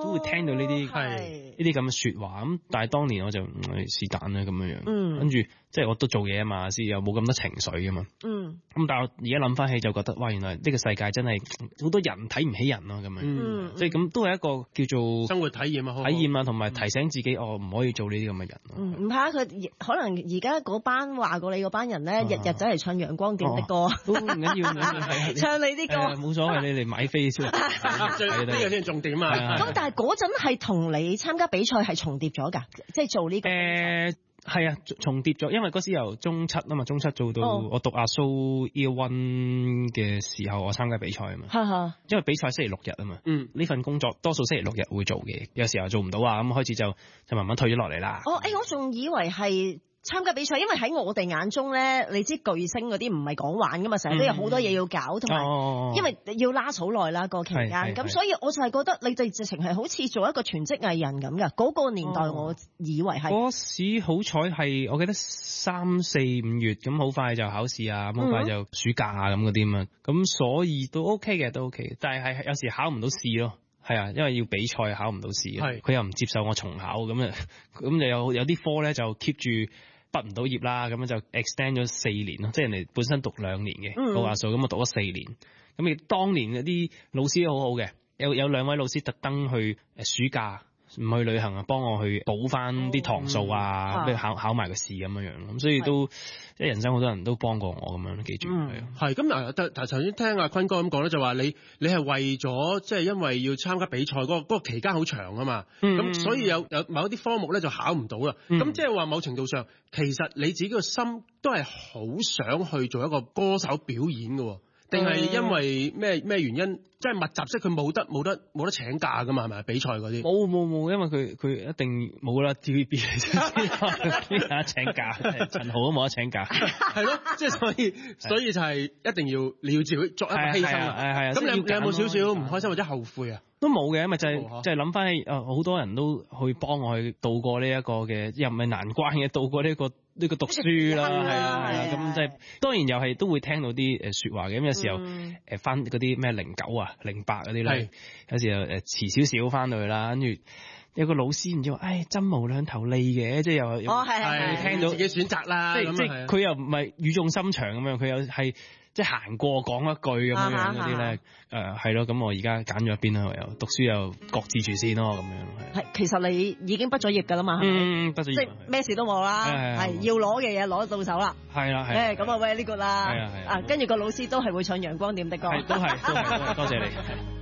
都會聽到呢啲咁嘅説話。咁但係當年我就是但啦咁樣，跟住即係我都做嘢啊嘛，先又冇咁多情緒啊嘛。咁但係我而家諗翻起就覺得，哇！原來呢個世界真係好多人睇唔起人咯，咁樣。即係咁都係一個叫做生活體驗啊， 同埋提醒自己，我唔可以做呢啲咁嘅人。 唔怕佢可能而家嗰班話過你嗰班人咧，日日走嚟唱陽光點的歌， 都唔緊要， 唱你啲歌冇所謂，你嚟買飛先。 呢個先係重點啊！ 咁但係嗰陣係同你參加比賽係重疊咗㗎，即係做呢個。 係啊，重疊咗，因為嗰時由中七啊嘛，中七做到我讀阿蘇 Year One 嘅時候，我參加比賽啊嘛。因為比賽星期六日啊嘛。呢份工作多數星期六日會做嘅，有時候做唔到啊，咁開始就慢慢退咗落嚟啦。 我仲以為係參加比賽，因為喺我哋眼中咧，你知巨星嗰啲唔係講玩噶嘛，成日都有好多嘢要搞，同埋因為要拉好耐啦個期間，咁所以我就係覺得你哋直情係好似做一個全職藝人咁噶。嗰個年代我以為係嗰時好彩係，我記得3、4、5月咁好快就考試啊，好快就暑假啊咁嗰啲嘛，咁所以都 OK 嘅，都 OK，但係有時考唔到試咯。係啊，因為要比賽考唔到試，佢又唔接受我重考，咁就有啲科咧就 keep 住畢唔到業啦，咁就 extend 咗4年咯，即係人哋本身讀2年嘅個話數，咁我讀咗4年，咁亦當年嗰啲老師都好好嘅，有2位老師特登去暑假唔去旅行啊，幫我去補翻啲堂數啊，俾考埋個試咁樣，咁所以都即係人生好多人都幫過我咁樣，記住係咁嗱。但頭先聽阿坤哥咁講咧，就話你係為咗即係因為要參加比賽嗰個期間好長啊嘛，咁所以有某一啲科目咧就考唔到啦。咁即係話某程度上，其實你自己個心都係好想去做一個歌手表演嘅。定係因為咩原因？即係密集式，佢冇得請假噶嘛？係咪比賽嗰啲？ 冇，因為佢一定冇啦。TVB 邊有得請假？陳豪都冇得請假。 係咯，即係所以就係一定要你要自己作一個犧牲啊！係咁你有冇少少唔開心或者後悔啊？ 都冇嘅，因為就係諗翻起好多人都去幫我去渡過呢一個嘅又唔係難關嘅，渡過呢個讀書啦，係啦，咁即係當然又係都會聽到啲説話嘅，咁有時候翻嗰啲咩09啊、08嗰啲咧，有時候遲少少翻到去啦，跟住有個老師唔知話，針無兩頭利嘅，即係又聽到自己選擇啦， 即係佢又唔係語重心長咁樣，佢又係。即係行過講一句咁樣嗰啲咧，係咯，咁我而家揀咗一邊啦，又讀書又各自住先咯，咁樣係。其實你已經畢咗業㗎啦嘛， 畢咗業， 即係咩事都冇啦，係要攞嘅嘢攞到手啦， 係啦， 咁啊喂呢個啦，跟住個老師都係會唱陽光點的歌， 都係，多謝你。